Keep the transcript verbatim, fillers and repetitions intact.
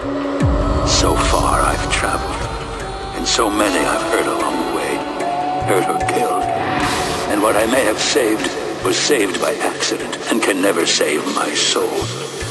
So far I've traveled, and so many I've hurt along the way, hurt or killed. And what I may have saved was saved by accident and can never save my soul.